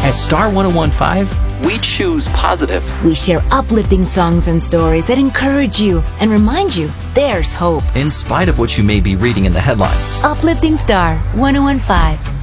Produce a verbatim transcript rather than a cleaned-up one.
At Star one oh one point five, we choose positive. We share uplifting songs and stories that encourage you and remind you there's hope, in spite of what you may be reading in the headlines. Uplifting Star one oh one point five.